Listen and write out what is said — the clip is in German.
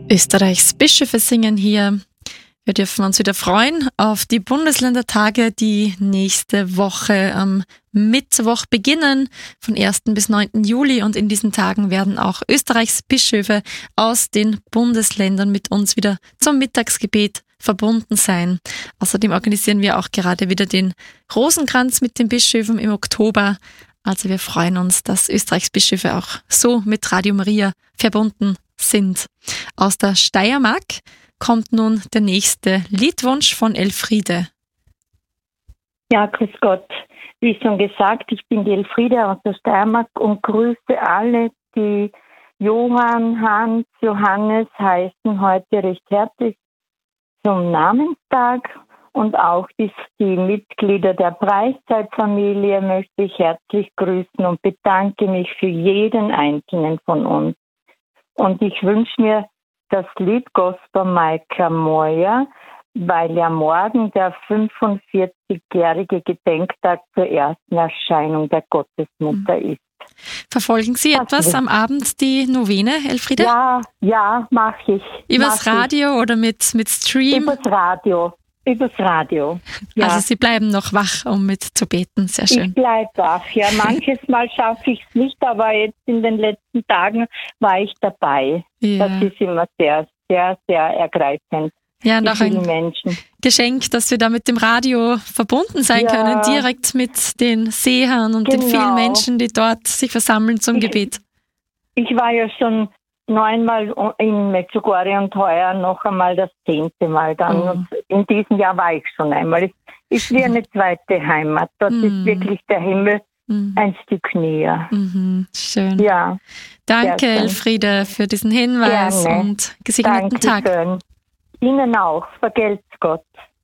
Österreichs Bischöfe singen hier. Wir dürfen uns wieder freuen auf die Bundesländertage, die nächste Woche am Mittwoch beginnen, von 1. bis 9. Juli. Und in diesen Tagen werden auch Österreichs Bischöfe aus den Bundesländern mit uns wieder zum Mittagsgebet verbunden sein. Außerdem organisieren wir auch gerade wieder den Rosenkranz mit den Bischöfen im Oktober. Also wir freuen uns, dass Österreichs Bischöfe auch so mit Radio Maria verbunden sind. Aus der Steiermark kommt nun der nächste Liedwunsch von Elfriede. Ja, grüß Gott. Wie schon gesagt, ich bin die Elfriede aus der Steiermark und grüße alle, die Johann, Hans, Johannes heißen, heute recht herzlich zum Namenstag. Und auch die Mitglieder der Preiszeitfamilie möchte ich herzlich grüßen und bedanke mich für jeden einzelnen von uns. Und ich wünsche mir das Lied Gospel Maika Moja, weil ja morgen der 45-jährige Gedenktag zur ersten Erscheinung der Gottesmutter ist. Verfolgen Sie etwas am Abend, die Novene, Elfriede? Ja, mache ich. Übers Radio oder mit Stream? Übers Radio. Ja. Also Sie bleiben noch wach, um mitzubeten. Sehr schön. Ich bleibe wach, ja. Manches Mal schaffe ich es nicht, aber jetzt in den letzten Tagen war ich dabei. Ja. Das ist immer sehr, sehr, sehr ergreifend. Ja, und auch ein Menschen. Geschenk, dass wir da mit dem Radio verbunden sein können, direkt mit den Sehern und den vielen Menschen, die dort sich versammeln zum Gebet. Ich war ja schon 9-mal in Medjugorje und heuer noch einmal das 10. Mal dann. Und in diesem Jahr war ich schon einmal. Es ist wie eine zweite Heimat. Dort ist wirklich der Himmel ein Stück näher. Schön. Ja. Danke, Elfriede, für diesen Hinweis und gesegneten Tag. Ihnen auch. Vergelt's Gott.